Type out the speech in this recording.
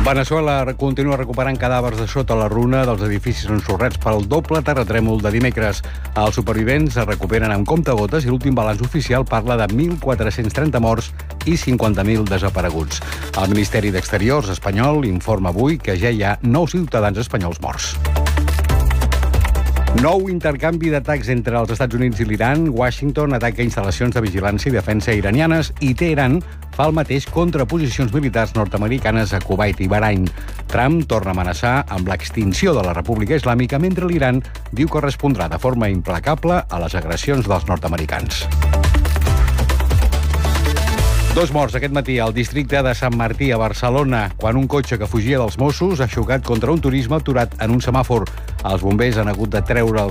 Veneçuela continua recuperant cadàvers de sota la runa dels edificis ensorrats pel doble terratrèmol de dimecres. Els supervivents es recuperen amb comptagotes i l'últim balanç oficial parla de 1.430 morts i 50.000 desapareguts. El Ministeri d'Exteriors espanyol informa avui que ja hi ha 9 ciutadans espanyols morts. Nou intercanvi d'atacs entre els Estats Units i l'Iran. Washington ataca instal·lacions de vigilància i defensa iranianes i Teheran fa el mateix contra posicions militars nord-americanes a Kuwait i Bahrain. Trump torna a amenaçar amb l'extinció de la República Islàmica, mentre l'Iran diu que respondrà de forma implacable a les agressions dels nord-americans. 2 morts aquest matí al districte de Sant Martí, a Barcelona, quan un cotxe que fugia dels Mossos ha xocat contra un turisme aturat en un semàfor. Els bombers han hagut de treure